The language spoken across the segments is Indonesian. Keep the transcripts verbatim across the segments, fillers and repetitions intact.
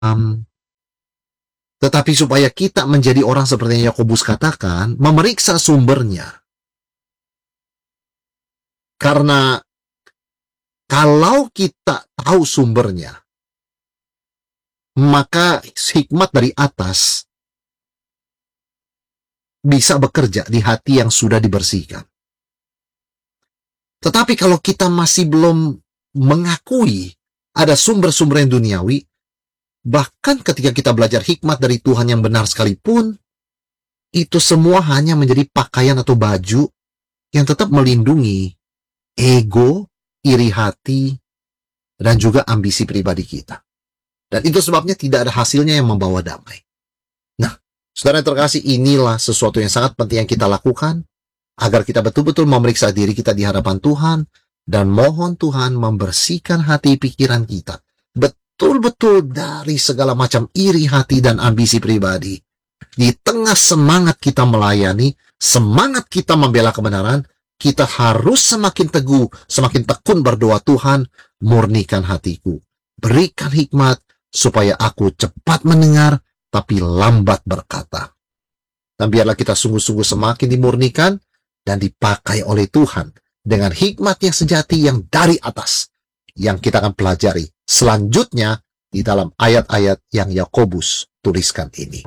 Tetapi supaya kita menjadi orang seperti yang Yakobus katakan, memeriksa sumbernya. Karena kalau kita tahu sumbernya, maka hikmat dari atas bisa bekerja di hati yang sudah dibersihkan. Tetapi kalau kita masih belum mengakui ada sumber-sumber yang duniawi, bahkan ketika kita belajar hikmat dari Tuhan yang benar sekalipun, itu semua hanya menjadi pakaian atau baju yang tetap melindungi ego, iri hati, dan juga ambisi pribadi kita. Dan itu sebabnya tidak ada hasilnya yang membawa damai. Nah, saudara yang terkasih, inilah sesuatu yang sangat penting yang kita lakukan agar kita betul-betul memeriksa diri kita di hadapan Tuhan dan mohon Tuhan membersihkan hati pikiran kita betul-betul dari segala macam iri hati dan ambisi pribadi. Di tengah semangat kita melayani, semangat kita membela kebenaran, kita harus semakin teguh, semakin tekun berdoa, Tuhan, murnikan hatiku. Berikan hikmat supaya aku cepat mendengar, tapi lambat berkata. Dan biarlah kita sungguh-sungguh semakin dimurnikan dan dipakai oleh Tuhan dengan hikmat yang sejati yang dari atas, yang kita akan pelajari selanjutnya di dalam ayat-ayat yang Yakobus tuliskan ini.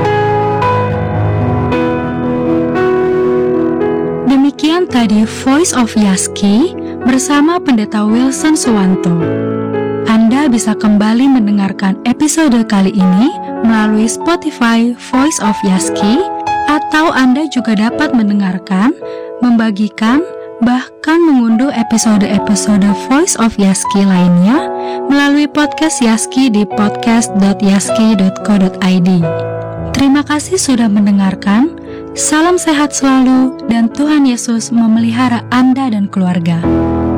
Demikian tadi Voice of Yaski bersama Pendeta Wilson Suwanto. Anda bisa kembali mendengarkan episode kali ini melalui Spotify Voice of Yaski, atau Anda juga dapat mendengarkan, membagikan, bahkan mengunduh episode-episode Voice of Yaski lainnya melalui podcast Yaski di podcast dot yaski dot co dot i d. Terima kasih sudah mendengarkan. Salam sehat selalu dan Tuhan Yesus memelihara Anda dan keluarga.